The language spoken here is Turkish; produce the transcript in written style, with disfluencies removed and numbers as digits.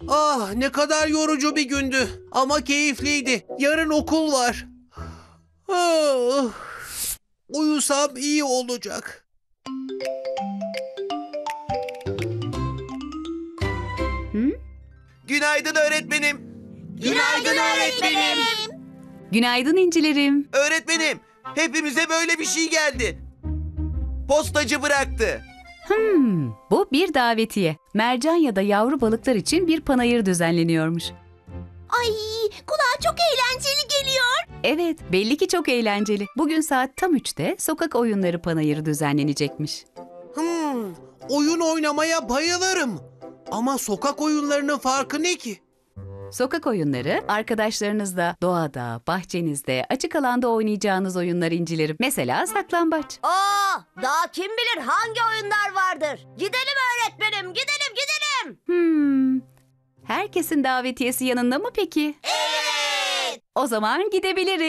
Ah, ne kadar yorucu bir gündü ama keyifliydi. Yarın okul var. Ah, uyusam iyi olacak. Hı? Günaydın öğretmenim. Günaydın öğretmenim. Günaydın incilerim. Öğretmenim, hepimize böyle bir şey geldi. Postacı bıraktı. Bu bir davetiye. Mercan ya da yavru balıklar için bir panayır düzenleniyormuş. Ay, kulağa çok eğlenceli geliyor. Evet, belli ki çok eğlenceli. Bugün saat tam 3'te sokak oyunları panayırı düzenlenecekmiş. Oyun oynamaya bayılırım. Ama sokak oyunlarının farkı ne ki? Sokak oyunları, arkadaşlarınızla doğada, bahçenizde, açık alanda oynayacağınız oyunlar incilerim. Mesela saklambaç. Daha kim bilir hangi oyunlar vardır. Gidelim öğretmenim, gidelim. Herkesin davetiyesi yanında mı peki? Evet. O zaman gidebiliriz.